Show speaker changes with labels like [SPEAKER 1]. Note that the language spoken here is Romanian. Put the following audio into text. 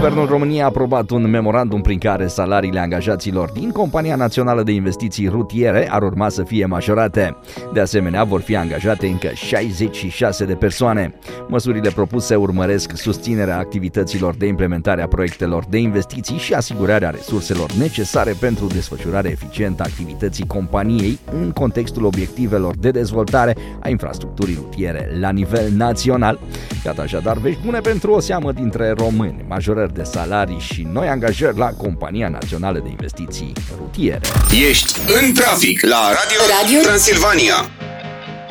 [SPEAKER 1] Guvernul României a aprobat un memorandum prin care salariile angajaților din Compania Națională de Investiții Rutiere ar urma să fie majorate. De asemenea, vor fi angajate încă 66 de persoane. Măsurile propuse urmăresc susținerea activităților de implementare a proiectelor de investiții și asigurarea resurselor necesare pentru desfășurarea eficientă a activității companiei în contextul obiectivelor de dezvoltare a infrastructurii rutiere la nivel național. Iată așadar vești bune pentru o seamă dintre români, majorări de salarii și noi angajări la Compania Națională de Investiții Rutiere.
[SPEAKER 2] Ești în trafic la Radio Transilvania.